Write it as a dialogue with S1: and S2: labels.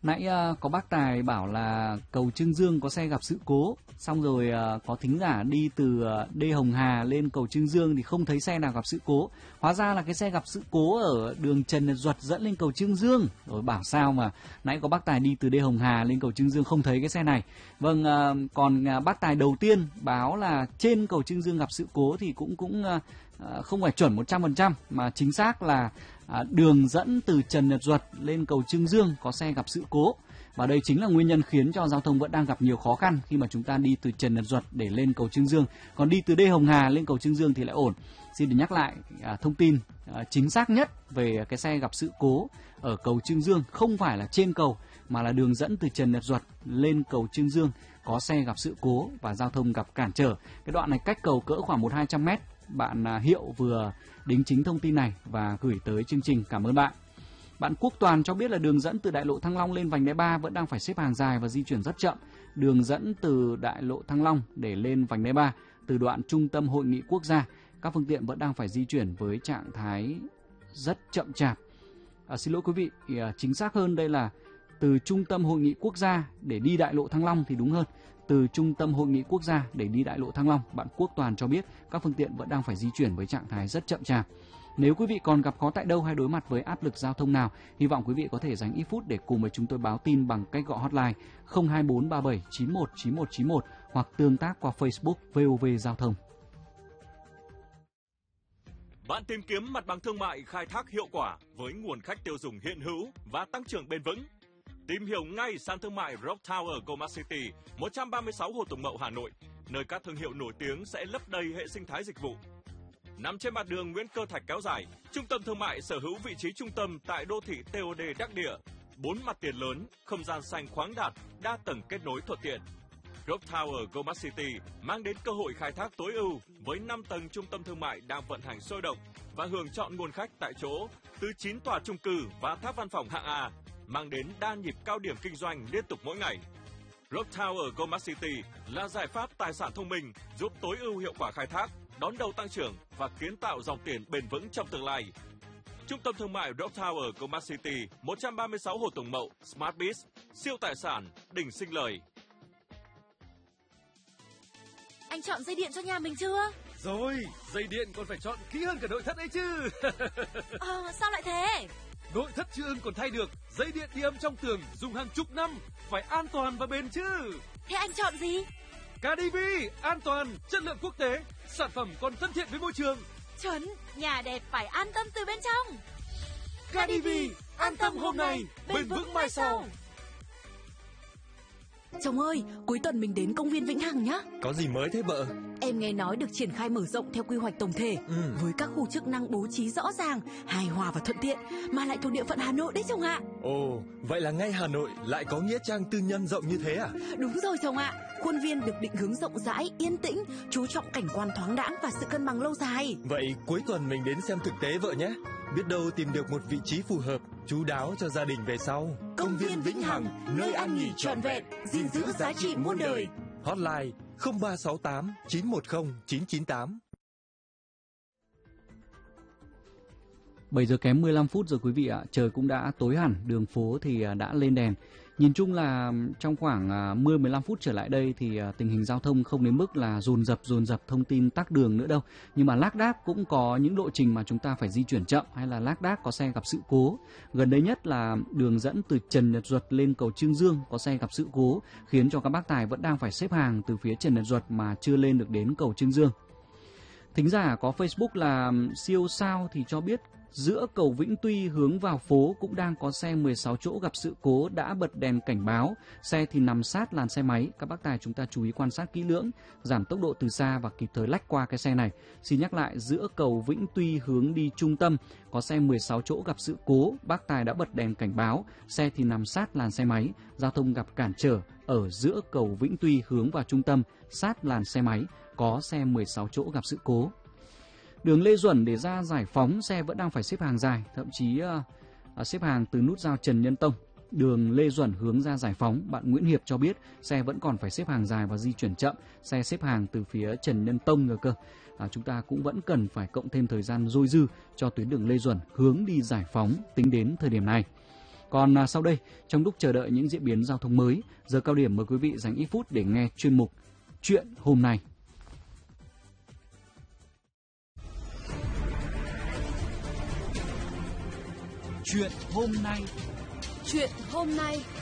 S1: Nãy có bác Tài bảo là cầu Trương Dương có xe gặp sự cố, xong rồi có thính giả đi từ đê Hồng Hà lên cầu Trương Dương thì không thấy xe nào gặp sự cố. Hóa ra là cái xe gặp sự cố ở đường Trần Nhật Duật dẫn lên cầu Trương Dương. Rồi bảo sao mà nãy có bác Tài đi từ đê Hồng Hà lên cầu Trương Dương không thấy cái xe này. Vâng, còn bác Tài đầu tiên báo là trên cầu Trương Dương gặp sự cố thì cũng không phải chuẩn 100% mà chính xác là đường dẫn từ Trần Nhật Duật lên cầu Trương Dương có xe gặp sự cố. Và đây chính là nguyên nhân khiến cho giao thông vẫn đang gặp nhiều khó khăn khi mà chúng ta đi từ Trần Nhật Duật để lên cầu Trương Dương. Còn đi từ đê Hồng Hà lên cầu Trương Dương thì lại ổn. Xin được nhắc lại thông tin chính xác nhất về cái xe gặp sự cố ở cầu Trương Dương, không phải là trên cầu mà là đường dẫn từ Trần Nhật Duật lên cầu Trương Dương có xe gặp sự cố và giao thông gặp cản trở. Cái đoạn này cách cầu cỡ khoảng 100-200 mét. Bạn Hiệu vừa đính chính thông tin này và gửi tới chương trình. Cảm ơn bạn. Bạn Quốc Toàn cho biết là đường dẫn từ đại lộ Thăng Long lên vành đai 3 vẫn đang phải xếp hàng dài và di chuyển rất chậm. Đường dẫn từ đại lộ Thăng Long để lên vành đai 3 từ đoạn trung tâm hội nghị quốc gia, các phương tiện vẫn đang phải di chuyển với trạng thái rất chậm chạp. Xin lỗi quý vị, chính xác hơn đây là từ trung tâm hội nghị quốc gia để đi đại lộ Thăng Long thì đúng hơn. Từ trung tâm hội nghị quốc gia để đi đại lộ Thăng Long, bạn Quốc Toàn cho biết các phương tiện vẫn đang phải di chuyển với trạng thái rất chậm chạp. Nếu quý vị còn gặp khó tại đâu hay đối mặt với áp lực giao thông nào, hy vọng quý vị có thể dành ít phút để cùng với chúng tôi báo tin bằng cách gọi hotline 02437 91 91 91 hoặc tương tác qua Facebook VOV Giao thông.
S2: Bạn tìm kiếm mặt bằng thương mại khai thác hiệu quả với nguồn khách tiêu dùng hiện hữu và tăng trưởng bền vững. Tìm hiểu ngay sàn thương mại Rock Tower Goldmart City, 136 Hồ Tùng Mậu, Hà Nội, nơi các thương hiệu nổi tiếng sẽ lấp đầy hệ sinh thái dịch vụ. Nằm trên mặt đường Nguyễn Cơ Thạch kéo dài, trung tâm thương mại sở hữu vị trí trung tâm tại đô thị TOD Đắc Địa, 4 mặt tiền lớn, không gian xanh khoáng đạt, đa tầng kết nối thuận tiện. Rock Tower Goldmart City mang đến cơ hội khai thác tối ưu với 5 tầng trung tâm thương mại đang vận hành sôi động và hưởng chọn nguồn khách tại chỗ từ 9 tòa chung cư và tháp văn phòng hạng A, mang đến đa nhịp cao điểm kinh doanh liên tục mỗi ngày. Rock Tower Goldmart City là giải pháp tài sản thông minh giúp tối ưu hiệu quả khai thác, đón đầu tăng trưởng và kiến tạo dòng tiền bền vững trong tương lai. Trung tâm thương mại Rock Tower Goldmart City, 136 Hồ Tùng Mậu, Smart Biz, siêu tài sản, đỉnh sinh lời.
S3: Anh chọn dây điện cho nhà mình chưa?
S4: Rồi, dây điện còn phải chọn kỹ hơn cả nội thất ấy chứ.
S3: Sao lại thế?
S4: Nội thất chưa ưng còn thay được, dây điện đi âm trong tường dùng hàng chục năm, phải an toàn và bền chứ.
S3: Thế anh chọn gì?
S4: KDV, an toàn, chất lượng quốc tế, sản phẩm còn thân thiện với môi trường.
S3: Chuẩn, nhà đẹp phải an tâm từ bên trong.
S4: KDV, an tâm hôm nay, bền vững mai sau.
S3: Chồng ơi, cuối tuần mình đến công viên Vĩnh Hằng nhá.
S5: Có gì mới thế vợ?
S3: Em nghe nói được triển khai mở rộng theo quy hoạch tổng thể, với các khu chức năng bố trí rõ ràng, hài hòa và thuận tiện, mà lại thuộc địa phận Hà Nội đấy chồng ạ.
S5: Ồ, vậy là ngay Hà Nội lại có nghĩa trang tư nhân rộng như thế à?
S3: Đúng rồi chồng ạ. Khuôn viên được định hướng rộng rãi, yên tĩnh, chú trọng cảnh quan thoáng đãng và sự cân bằng lâu dài.
S5: Vậy cuối tuần mình đến xem thực tế vợ nhé. Biết đâu tìm được một vị trí phù hợp, chu đáo cho gia đình về sau.
S3: Công viên Vĩnh Hằng, nơi ăn nghỉ trọn vẹn, gìn giữ giá trị muôn đời.
S5: Hotline 0368 910 998.
S1: 7 giờ kém 15 phút rồi quý vị ạ. Trời cũng đã tối hẳn, đường phố thì đã lên đèn. Nhìn chung là trong khoảng 10-15 phút trở lại đây thì tình hình giao thông không đến mức là dồn dập thông tin tắc đường nữa đâu. Nhưng mà lác đác cũng có những lộ trình mà chúng ta phải di chuyển chậm hay là lác đác có xe gặp sự cố. Gần đây nhất là đường dẫn từ Trần Nhật Duật lên cầu Trương Dương có xe gặp sự cố, khiến cho các bác tài vẫn đang phải xếp hàng từ phía Trần Nhật Duật mà chưa lên được đến cầu Trương Dương. Thính giả có Facebook là siêu sao thì cho biết giữa cầu Vĩnh Tuy hướng vào phố cũng đang có xe 16 chỗ gặp sự cố đã bật đèn cảnh báo, xe thì nằm sát làn xe máy. Các bác tài chúng ta chú ý quan sát kỹ lưỡng, giảm tốc độ từ xa và kịp thời lách qua cái xe này. Xin nhắc lại, giữa cầu Vĩnh Tuy hướng đi trung tâm có xe 16 chỗ gặp sự cố, bác tài đã bật đèn cảnh báo, xe thì nằm sát làn xe máy, giao thông gặp cản trở ở giữa cầu Vĩnh Tuy hướng vào trung tâm sát làn xe máy, có xe 16 chỗ gặp sự cố. Đường Lê Duẩn để ra Giải Phóng xe vẫn đang phải xếp hàng dài, thậm chí xếp hàng từ nút giao Trần Nhân Tông. Đường Lê Duẩn hướng ra Giải Phóng, bạn Nguyễn Hiệp cho biết xe vẫn còn phải xếp hàng dài và di chuyển chậm, xe xếp hàng từ phía Trần Nhân Tông nữa cơ. Chúng ta cũng vẫn cần phải cộng thêm thời gian dôi dư cho tuyến đường Lê Duẩn hướng đi Giải Phóng tính đến thời điểm này. Còn sau đây, trong lúc chờ đợi những diễn biến giao thông mới, giờ cao điểm mời quý vị dành ít phút để nghe chuyên mục Chuyện hôm nay. Chuyện hôm nay.
S3: Chuyện hôm nay.